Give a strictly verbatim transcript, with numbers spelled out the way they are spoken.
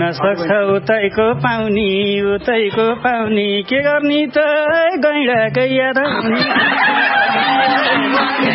सक्छ उतैको पाउनी उतैको पाउनी के गर्ने त गैँडाकै याद आउने